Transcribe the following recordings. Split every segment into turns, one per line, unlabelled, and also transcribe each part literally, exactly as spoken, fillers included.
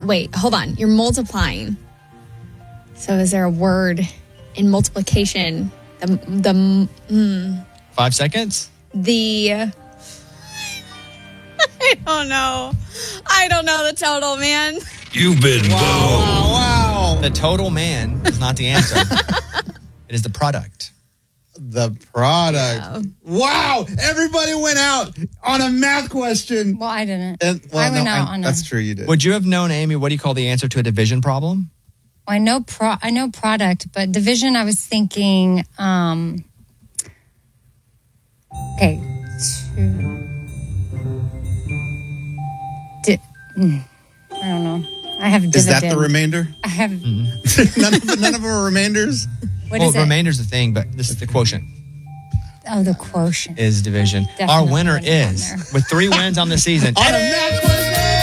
wait, hold on. You're multiplying. So is there a word in multiplication? The, the, mm,
Five seconds?
The, I don't know. I don't know the total, man.
You've been
wow,
boned.
Wow, wow. The total man is not the answer. It is the product.
The product.
Yeah.
Wow. Everybody went out on a math question.
Well, I didn't.
And, well,
I went
no,
out
I,
on
that's
a,
true, you did.
Would you have known, Amy, what do you call the answer to a division problem?
I know pro. I know product, but division. I was thinking. Um, okay, two. Di- mm, I don't know. I have dividend.
Is that the remainder?
I have.
Mm-hmm.
none, of the, none of our remainders?
What
well,
is it?
remainder's the thing, but this is the quotient.
Oh, the quotient
is division.
Definitely
Our winner is, with three wins on the season.
On a math question.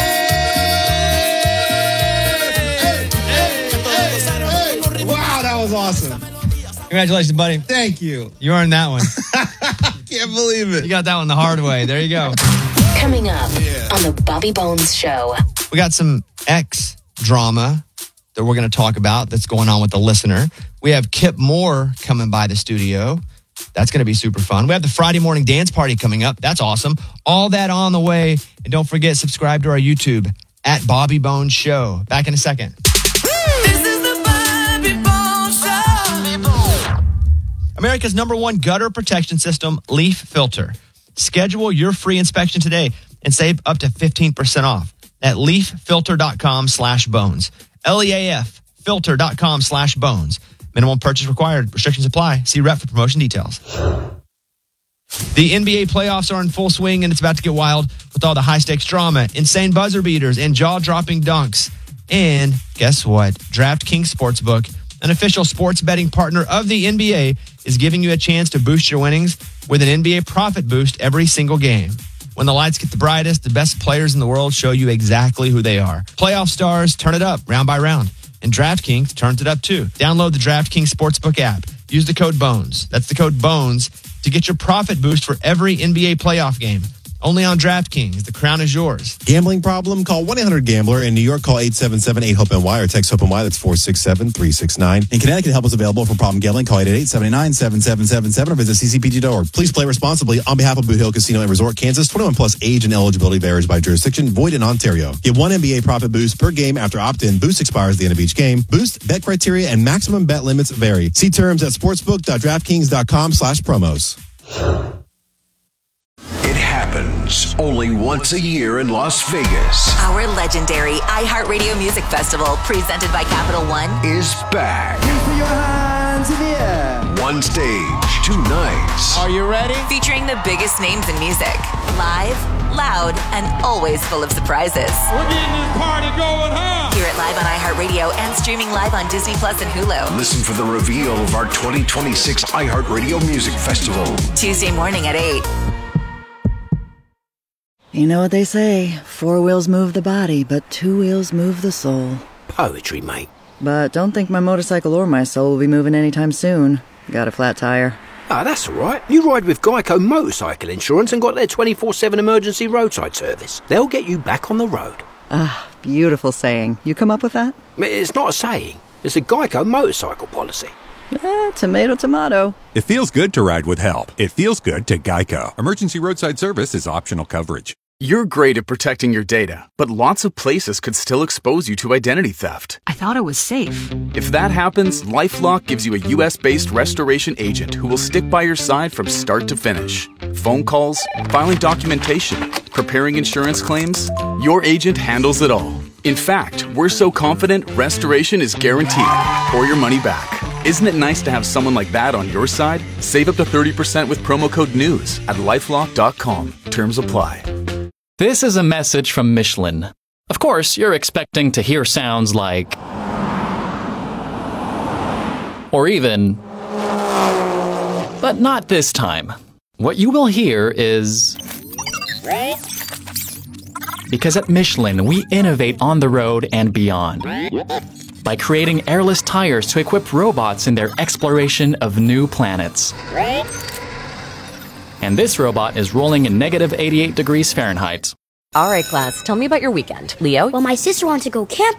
Wow, that was awesome.
Congratulations, buddy.
Thank you.
You earned that one.
Can't believe it.
You got that one the hard way. There you go.
Coming up yeah. on the Bobby Bones Show.
We got some X drama that we're going to talk about that's going on with the listener. We have Kip Moore coming by the studio. That's going to be super fun. We have the Friday morning dance party coming up. That's awesome. All that on the way. And don't forget, subscribe to our YouTube at Bobby Bones Show. Back in a second. America's number one gutter protection system, Leaf Filter. Schedule your free inspection today and save up to fifteen percent off at leaffilter.com slash bones. L E A F filter.com slash bones. Minimum purchase required. Restrictions apply. See rep for promotion details. The N B A playoffs are in full swing, and it's about to get wild with all the high-stakes drama, insane buzzer beaters, and jaw-dropping dunks. And guess what? DraftKings Sportsbook, an official sports betting partner of the N B A, is giving you a chance to boost your winnings with an N B A profit boost every single game. When the lights get the brightest, the best players in the world show you exactly who they are. Playoff stars turn it up round by round, and DraftKings turns it up too. Download the DraftKings Sportsbook app. Use the code BONES. That's the code BONES to get your profit boost for every N B A playoff game. Only on DraftKings. The crown is yours.
Gambling problem? Call one eight hundred gambler. In New York, call eight seven seven eight hope N Y or text HOPE-NY. That's four six seven three six nine. In Connecticut, help is available for problem gambling. Call eight eight eight seven nine seven seven seven seven or visit c c p g dot org. Please play responsibly. On behalf of Boot Hill Casino and Resort, Kansas, twenty-one plus age and eligibility varies by jurisdiction. Void in Ontario. Get one N B A profit boost per game after opt-in. Boost expires at the end of each game. Boost, bet criteria, and maximum bet limits vary. See terms at sportsbook.draftkings.com slash promos.
It happens only once a year in Las Vegas.
Our legendary iHeartRadio Music Festival, presented by Capital One,
is back.
Put your hands in the air.
One stage, two nights.
Are you ready?
Featuring the biggest names in music. Live, loud, and always full of surprises.
We're getting this party going, huh?
Hear it live on iHeartRadio and streaming live on Disney Plus and Hulu.
Listen for the reveal of our twenty twenty-six iHeartRadio Music Festival.
Tuesday morning at eight.
You know what they say, four wheels move the body, but two wheels move the soul.
Poetry, mate.
But don't think my motorcycle or my soul will be moving anytime soon. Got a flat tire.
Ah, that's all right. You ride with Geico Motorcycle Insurance and got their twenty-four seven emergency roadside service. They'll get you back on the road.
Ah, beautiful saying. You come up with that?
It's not a saying. It's a Geico motorcycle policy.
Eh, tomato, tomato.
It feels good to ride with help. It feels good to Geico. Emergency roadside service is optional coverage.
You're great at protecting your data, but lots of places could still expose you to identity theft.
I thought it was safe.
If that happens, LifeLock gives you a U S-based restoration agent who will stick by your side from start to finish. Phone calls, filing documentation, preparing insurance claims, your agent handles it all. In fact, we're so confident restoration is guaranteed or your money back. Isn't it nice to have someone like that on your side? Save up to thirty percent with promo code NEWS at lifelock dot com. Terms apply.
This is a message from Michelin. Of course, you're expecting to hear sounds like, or even, but not this time. What you will hear is, because at Michelin, we innovate on the road and beyond by creating airless tires to equip robots in their exploration of new planets. And this robot is rolling in negative eighty-eight degrees Fahrenheit.
All right, class, tell me about your weekend. Leo?
Well, my sister wants to go camping.